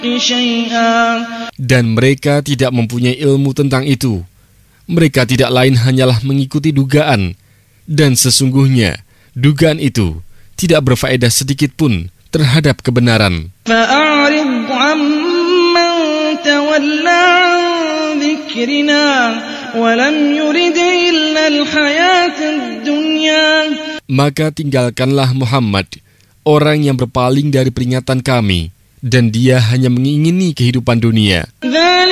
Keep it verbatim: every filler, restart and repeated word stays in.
Dan mereka tidak mempunyai ilmu tentang itu. Mereka tidak lain hanyalah mengikuti dugaan. Dan sesungguhnya, dugaan itu tidak berfaedah sedikit pun terhadap kebenaran. Maka tinggalkanlah Muhammad, orang yang berpaling dari peringatan kami, dan dia hanya mengingini kehidupan dunia.